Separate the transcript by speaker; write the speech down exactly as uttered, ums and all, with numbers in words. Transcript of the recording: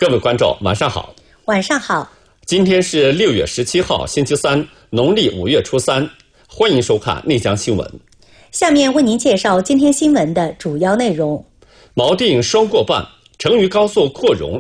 Speaker 1: 各位观众，晚上好。
Speaker 2: 晚上好。
Speaker 1: 今天是六月十七号，星期三，农历五月初三。欢迎收看内江新闻。
Speaker 2: 下面为您介绍今天新闻的主要内容。
Speaker 1: 锚定双过半，成渝高速扩容